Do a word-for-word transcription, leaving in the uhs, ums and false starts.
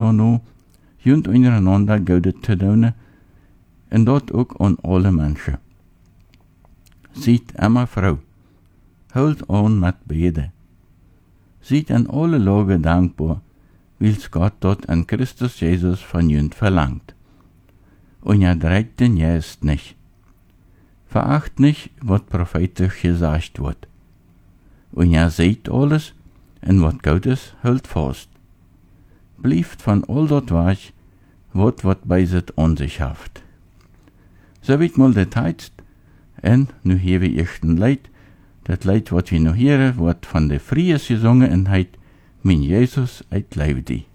nu, junt ondereinander Gute te doen, en dat ook aan alle mensen. Ziet immer vrouw, houd aan met beden. Ziet in alle Lagen dankbaar, wils Gott dat in Christus Jesus von junt verlangt. Und ja dreht den Jäst nicht. Veracht nicht, was prophetisch gesagt wird. Und ja seht alles, en wat Gott is, hult vast. Blieft von all dat weg, wat wat bei sit an sich haft. So wird mal der Zeit, en nu hier wir ersten Leid, dat Leid wat wir noch hören, wird von der Fries gesungen en heit, min Jesus eit leib die.